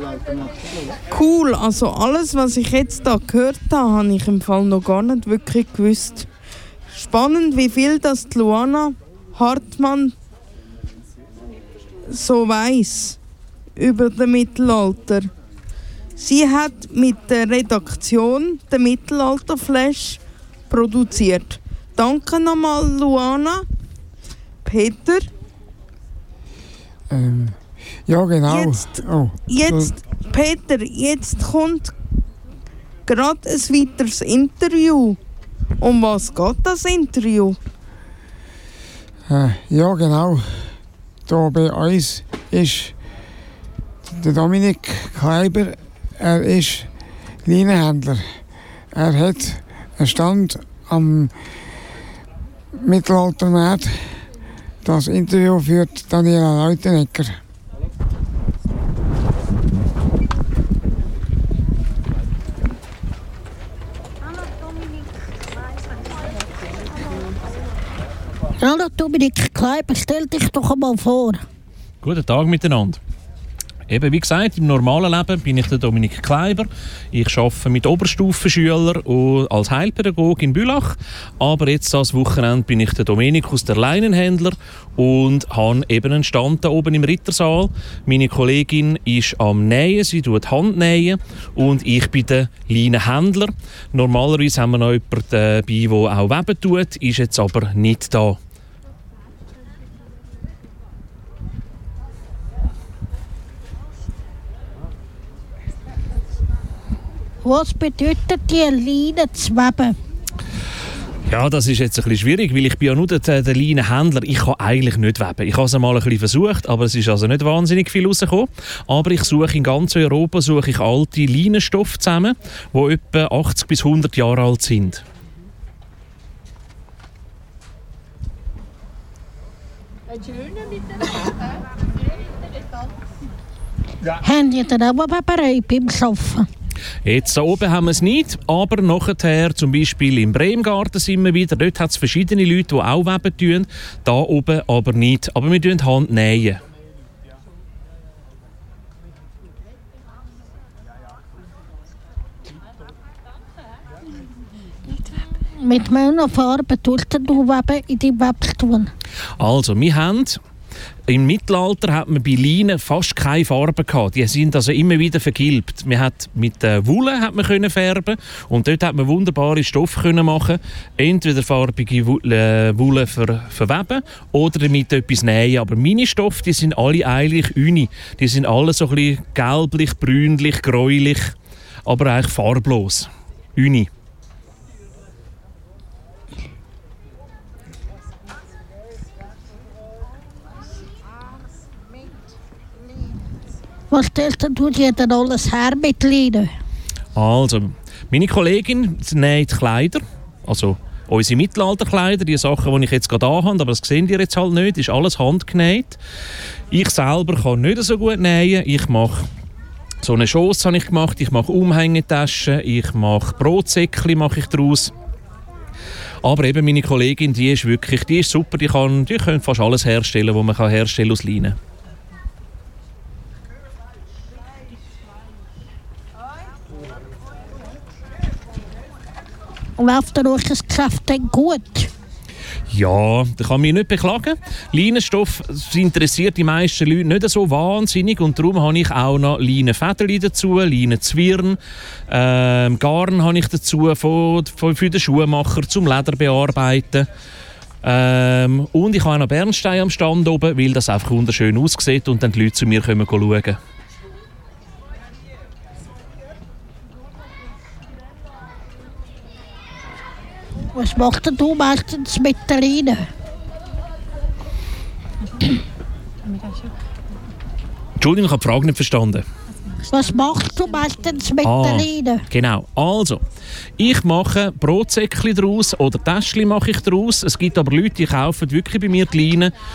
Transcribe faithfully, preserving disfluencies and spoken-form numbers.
Cool, also alles, was ich jetzt da gehört habe, habe ich im Fall noch gar nicht wirklich gewusst. Spannend, wie viel das die Luana Hartmann so weiss über das Mittelalter. Sie hat mit der Redaktion den Mittelalterflash produziert. Danke nochmal, Luana. Peter? Ähm, ja, genau. Jetzt, oh. jetzt, Peter, jetzt kommt gerade ein weiteres Interview. Um was geht das Interview? Äh, ja, genau. Da bei uns ist der Dominik Kleiber. Er ist Leinenhändler. Er hat einen Stand am Mittelaltermarkt. Das Interview führt Daniela Leutenegger. Hallo Dominik Kleiber, stell dich doch einmal vor. Guten Tag miteinander. Eben, wie gesagt, im normalen Leben bin ich der Dominik Kleiber. Ich arbeite mit Oberstufenschülern als Heilpädagoge in Bülach. Aber jetzt das Wochenende bin ich der Domenikus, der Leinenhändler, und habe eben einen Stand da oben im Rittersaal. Meine Kollegin ist am Nähen, sie tut Handnähen, und ich bin der Leinenhändler. Normalerweise haben wir noch jemanden dabei, der auch weben tut, ist jetzt aber nicht da. Was bedeutet die Leine zu weben? Ja, das ist jetzt ein bisschen schwierig, weil ich bin ja nur der, der Leinenhändler. Ich kann eigentlich nicht weben. Ich habe es einmal ein bisschen versucht, aber es ist also nicht wahnsinnig viel rausgekommen. Aber ich suche in ganz Europa suche ich alte Leinenstoffe zusammen, die etwa achtzig bis hundert Jahre alt sind. Ein schöner miteinander. Ja. Haben die dann auch eine Weberei beim Arbeiten? Jetzt da oben haben wir es nicht, aber nachher, zum Beispiel im Bremgarten sind wir wieder, dort hat es verschiedene Leute, die auch weben tun, da oben aber nicht. Aber wir tun Hand nähen. Mit welcher Farbe tust du weben in deinem Webstuhl? Also, wir haben... Im Mittelalter hat man bei Leinen fast keine Farbe gehabt. Die sind also immer wieder vergilbt. Man hat mit der Wolle hat man können färben und dort hat man wunderbare Stoffe können machen. Entweder farbige Wolle ver, verweben oder damit etwas nähen. Aber meine Stoffe, die sind alle eigentlich uni. Die sind alle so ein bisschen gelblich, brünlich, gräulich, aber eigentlich farblos. Uni. Was stellst du dir denn alles her mit Leinen? Also, meine Kollegin näht Kleider, also unsere Mittelalterkleider, die Sachen, die ich jetzt gerade anhabe, aber das sehen die jetzt halt nicht, ist alles handgenäht. Ich selber kann nicht so gut nähen. Ich mache so eine Schoss habe ich gemacht, ich mache Umhängetaschen, ich mache Brotsäckchen mache ich daraus. Aber eben meine Kollegin, die ist wirklich, die ist super, die kann, die kann fast alles herstellen, was man kann herstellen aus Leinen. Läuft euch das Geschäft denn gut? Ja, da kann mich nicht beklagen. Leinenstoff interessiert die meisten Leute nicht so wahnsinnig und darum habe ich auch noch Leinenfederli dazu, Leinenzwirn, ähm, Garn habe ich dazu von, von, für den Schuhmacher zum Leder bearbeiten. Ähm, und ich habe auch noch Bernstein am Stand oben, weil das einfach wunderschön aussieht und dann die Leute zu mir kommen schauen. Was machst du meistens mit der Leine? Entschuldigung, ich habe die Frage nicht verstanden. Was machst du meistens mit ah, der Leine? Genau, also, ich mache Brotsäckchen daraus oder Täschchen mache ich daraus. Es gibt aber Leute, die kaufen wirklich bei mir die Leine